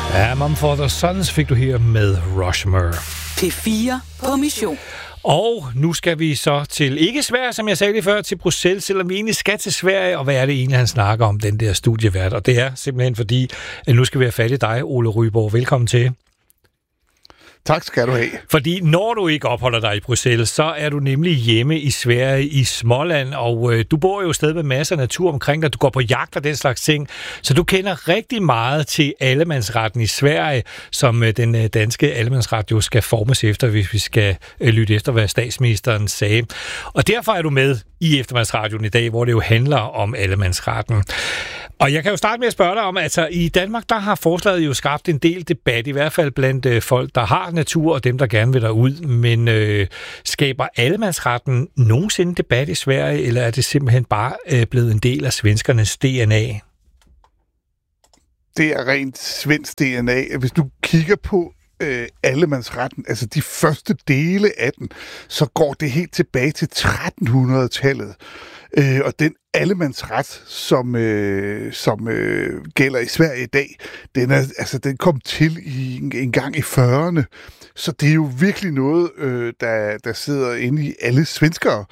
Ja, Mumford & Sons fik du her med Rushmore. P4 på mission. Og nu skal vi så til, ikke Sverige, som jeg sagde lige før, til Bruxelles, selvom vi egentlig skal til Sverige. Og hvad er det egentlig, han snakker om, den der studievært? Og det er simpelthen fordi, at nu skal vi have fat i dig, Ole Ryborg. Velkommen til. Tak skal du have. Fordi når du ikke opholder dig i Bruxelles, så er du nemlig hjemme i Sverige, i Småland, og du bor jo stadig med masser af natur omkring dig, du går på jagt og den slags ting, så du kender rigtig meget til allemandsretten i Sverige, som den danske allemandsret jo skal formes efter, hvis vi skal lytte efter, hvad statsministeren sagde. Og derfor er du med i Eftermiddagsradioen i dag, hvor det jo handler om allemandsretten. Og jeg kan jo starte med at spørge dig om, altså i Danmark, der har forslaget jo skabt en del debat, i hvert fald blandt folk, der har natur, og dem, der gerne vil derud. Men skaber allemandsretten nogensinde debat i Sverige, eller er det simpelthen bare blevet en del af svenskernes DNA? Det er rent svensk DNA. Hvis du kigger på allemandsretten, altså de første dele af den, så går det helt tilbage til 1300-tallet. Og den allemandsret, som gælder i Sverige i dag, den kom til en gang i 40'erne. Så det er jo virkelig noget, der sidder inde i alle svenskere.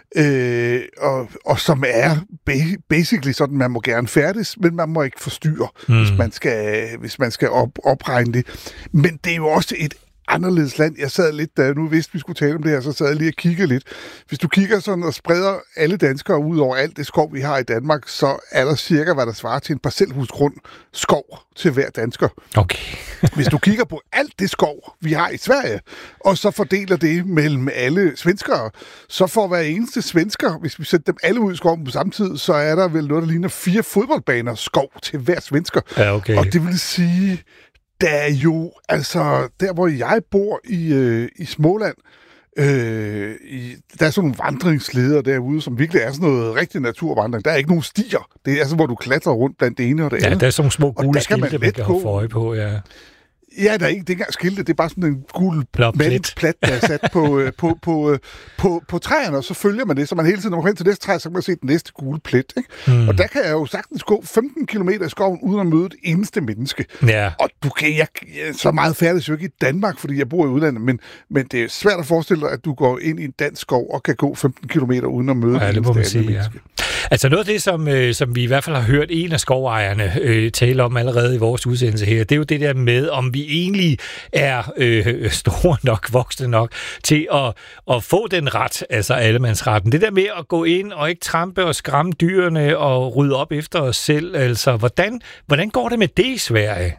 Og som er basically sådan, man må gerne færdes, men man må ikke forstyrre, hvis man skal opregne det. Men det er jo også et anderledes land. Jeg sad lidt, da jeg nu vidste, vi skulle tale om det her, så sad jeg lige og kiggede lidt. Hvis du kigger sådan og spreder alle danskere ud over alt det skov, vi har i Danmark, så er der cirka, hvad der svarer til en parcelhusgrund skov til hver dansker. Okay. Hvis du kigger på alt det skov, vi har i Sverige, og så fordeler det mellem alle svenskere, så får hver eneste svensker, hvis vi sætter dem alle ud i skoven på samme tid, så er der vel noget, der ligner 4 fodboldbaner skov til hver svensker. Ja, okay. Og det vil sige, der er jo, altså, der hvor jeg bor i Småland, der er sådan nogle vandringsleder derude, som virkelig er sådan noget rigtig naturvandring. Der er ikke nogen stier. Det er altså, hvor du klatrer rundt blandt det ene og det andet. Ja, der er sådan nogle små gule skilte, man kan få øje på, ja. Ja, der er ikke engang skilte. Det er bare sådan en gul plet, der er sat på træerne, og så følger man det, så man hele tiden, når man kommer hen til næste træ, så kan man se den næste gule plet. Ikke? Og der kan jeg jo sagtens gå 15 kilometer i skoven, uden at møde et eneste menneske. Ja. Og du kan så meget færdes jo ikke i Danmark, fordi jeg bor i udlandet, men det er svært at forestille dig, at du går ind i en dansk skov og kan gå 15 kilometer uden at møde et eneste menneske. Ja. Altså noget af det, som vi i hvert fald har hørt en af skovejerne tale om allerede i vores udsendelse her, det er jo det der med, om vi egentlig er store nok, voksne nok til at få den ret, altså allemandsretten. Det der med at gå ind og ikke trampe og skræmme dyrene og rydde op efter os selv, altså hvordan går det med det i Sverige?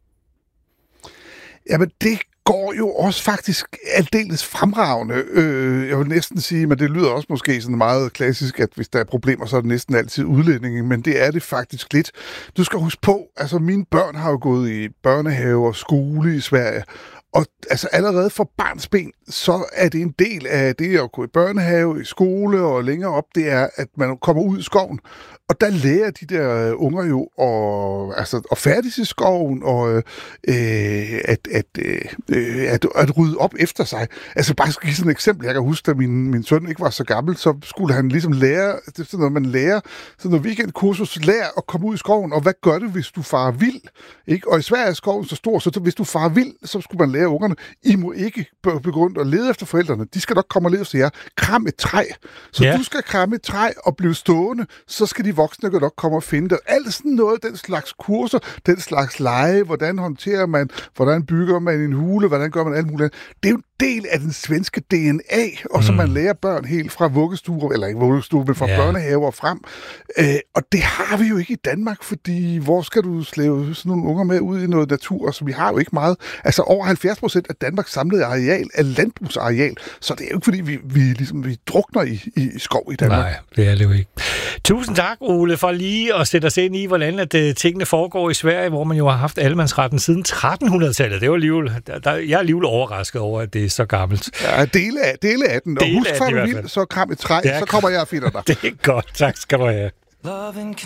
Jamen det går jo også faktisk aldeles fremragende. Jeg vil næsten sige, men det lyder også måske sådan meget klassisk, at hvis der er problemer, så er det næsten altid udlændinge, men det er det faktisk lidt. Du skal huske på, altså mine børn har jo gået i børnehave og skole i Sverige, og altså allerede fra barnsben, så er det en del af det at gå i børnehave, i skole og længere op, det er, at man kommer ud i skoven. Og der lærer de der unger jo at færdes i skoven og at rydde op efter sig. Altså bare skal give sådan et eksempel. Jeg kan huske, at min søn ikke var så gammel, så skulle han ligesom lære, det er sådan noget, man lærer, sådan noget weekendkursus, lære at komme ud i skoven, og hvad gør det, hvis du farer vild? Ikke? Og i Sverige er skoven så stor, så hvis du farer vild, så skulle man lære ungerne, I må ikke begynde at lede efter forældrene. De skal nok komme og lede efter jer. Kram et træ. Så du skal kramme et træ og blive stående, så skal de voksne kan nok komme og finde det. Alt sådan noget, den slags kurser, den slags lege, hvordan håndterer man, hvordan bygger man en hule, hvordan gør man alt muligt. Det er jo en del af den svenske DNA, og så man lærer børn helt fra vuggestue, eller ikke vuggestue, men fra børnehaver frem. Og det har vi jo ikke i Danmark, fordi hvor skal du slæve sådan nogle unger med ud i noget natur, så vi har jo ikke meget. Altså over 70% af Danmarks samlede areal er landbrugsareal, så det er jo ikke fordi, vi drukner i skov i Danmark. Nej, det er det jo ikke. Tusind tak, Ole, for lige at sætte os ind i, hvordan at tingene foregår i Sverige, hvor man jo har haft allemandsretten siden 1300-tallet. Det var alligevel, jeg er alligevel overrasket over, at det er så gammelt. Ja, dele af den. Og husk, for du vil, så kram et træ, så kommer jeg og finder dig. Det er godt. Tak skal du have.